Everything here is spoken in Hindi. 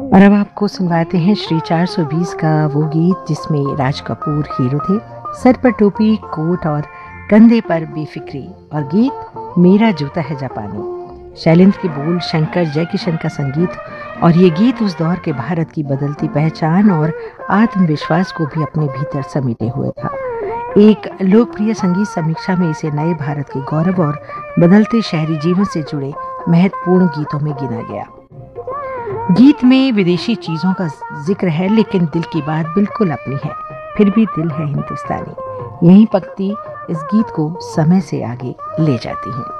और अब आपको सुनवाते हैं श्री 420 का वो गीत जिसमें राज कपूर हीरो थे। सर पर टोपी, कोट और कंधे पर बेफिक्री, और गीत मेरा जूता है जापानी। शैलेंद्र के बोल, शंकर जयकिशन का संगीत, और ये गीत उस दौर के भारत की बदलती पहचान और आत्मविश्वास को भी अपने भीतर समेटे हुए था। एक लोकप्रिय संगीत समीक्षा में इसे नए भारत के गौरव और बदलते शहरी जीवन से जुड़े महत्वपूर्ण गीतों में गिना गया। गीत में विदेशी चीजों का जिक्र है, लेकिन दिल की बात बिल्कुल अपनी है, फिर भी दिल है हिंदुस्तानी। यही पंक्ति इस गीत को समय से आगे ले जाती है।